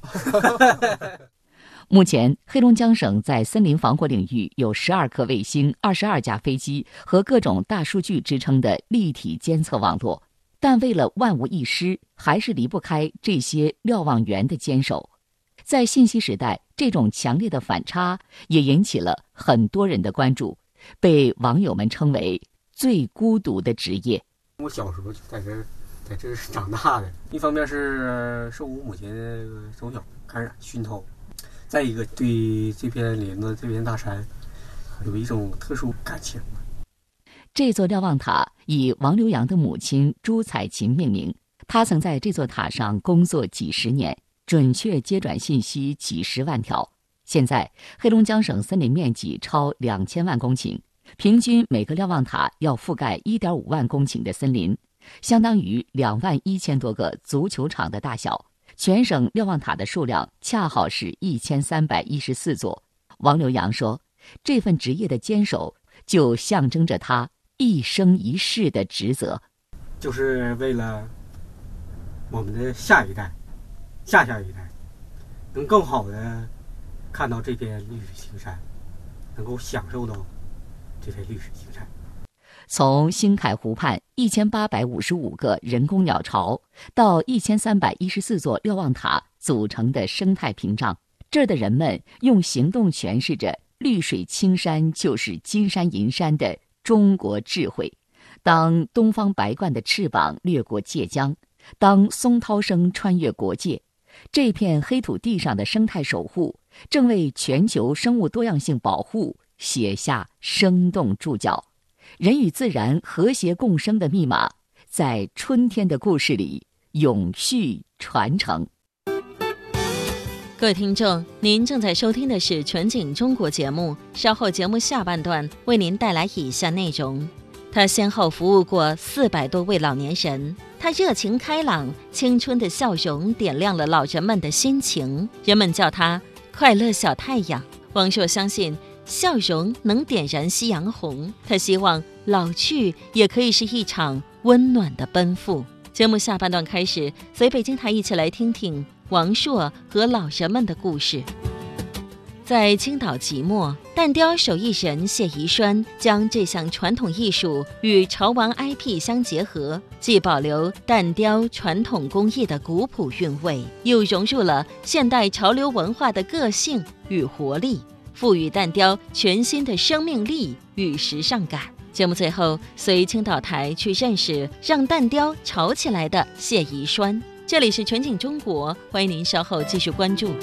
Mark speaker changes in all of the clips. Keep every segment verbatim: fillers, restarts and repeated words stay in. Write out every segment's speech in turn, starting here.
Speaker 1: 目前，黑龙江省在森林防火领域有十二颗卫星、二十二架飞机和各种大数据支撑的立体监测网络。但为了万无一失，还是离不开这些瞭望员的坚守。在信息时代，这种强烈的反差也引起了很多人的关注，被网友们称为最孤独的职业。
Speaker 2: 我小时候就在这儿，在这儿长大的。一方面是受我母亲从小感染熏陶，再一个对这片林子、这片大山有一种特殊感情。
Speaker 1: 这座瞭望塔以王留洋的母亲朱彩琴命名，她曾在这座塔上工作几十年，准确接转信息几十万条。现在，黑龙江省森林面积超两千万公顷，平均每个瞭望塔要覆盖 一点五万公顷的森林，相当于两万一千多个足球场的大小。全省瞭望塔的数量恰好是一千三百一十四座。王留洋说，这份职业的坚守就象征着他一生一世的职责，
Speaker 2: 就是为了我们的下一代、下下一代能更好的看到这片绿水青山，能够享受到这片绿水青山。
Speaker 1: 从兴凯湖畔一千八百五十五个人工鸟巢到一千三百一十四座瞭望塔组成的生态屏障，这儿的人们用行动诠释着绿水青山就是金山银山的中国智慧。当东方白鹳的翅膀掠过界江，当松涛声穿越国界，这片黑土地上的生态守护正为全球生物多样性保护写下生动注脚。人与自然和谐共生的密码，在春天的故事里永续传承。
Speaker 3: 各位听众，您正在收听的是全景中国节目，稍后节目下半段为您带来以下内容。他先后服务过四百多位老年人，他热情开朗，青春的笑容点亮了老人们的心情，人们叫他快乐小太阳。王朔相信笑容能点燃夕阳红，他希望老去也可以是一场温暖的奔赴。节目下半段开始，随北京台一起来听听王朔和老人们的故事。在青岛即墨，蛋雕手艺人谢宜栓将这项传统艺术与潮玩 I P 相结合，既保留蛋雕传统工艺的古朴韵味，又融入了现代潮流文化的个性与活力，赋予蛋雕全新的生命力与时尚感。节目最后，随青岛台去认识让蛋雕潮起来的谢宜栓。这里是全景中国，欢迎您稍后继续关注。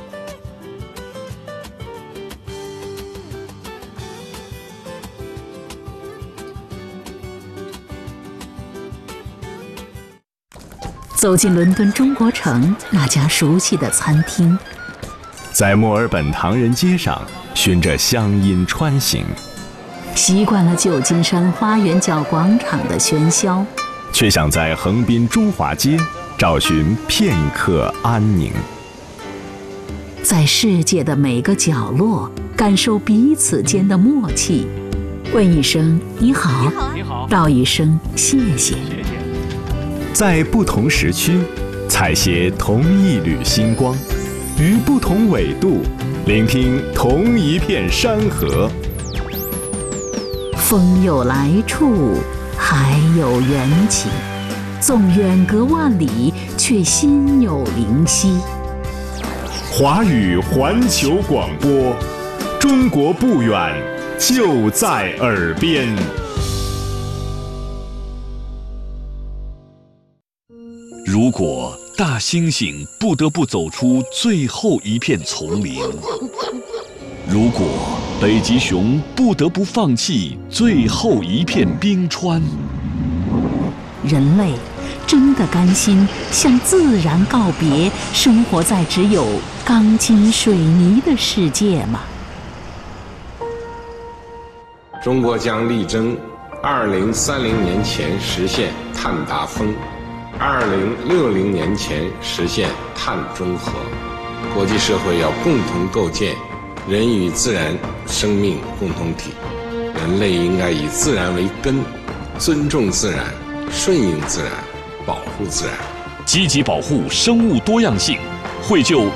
Speaker 4: 走进伦敦中国城那家熟悉的餐厅，
Speaker 5: 在墨尔本唐人街上循着乡音穿行，
Speaker 4: 习惯了旧金山花园角广场的喧嚣，
Speaker 5: 却想在横滨中华街找寻片刻安宁。
Speaker 4: 在世界的每个角落感受彼此间的默契，问一声你好，
Speaker 6: 你好，
Speaker 4: 道一声谢谢。
Speaker 5: 在不同时区采撷同一缕星光，于不同纬度聆听同一片山河。
Speaker 4: 风有来处，海有缘起，纵远隔万里，却心有灵犀。
Speaker 5: 华语环球广播，中国不远，就在耳边。
Speaker 6: 如果大猩猩不得不走出最后一片丛林，如果北极熊不得不放弃最后一片冰川，
Speaker 4: 人类真的甘心向自然告别，生活在只有钢筋水泥的世界吗？
Speaker 7: 中国将力争二零三零年前实现碳达峰，二零六零年前实现碳中和。国际社会要共同构建人与自然生命共同体，人类应该以自然为根，尊重自然，顺应自然，保护自然，
Speaker 6: 积极保护生物多样性，绘就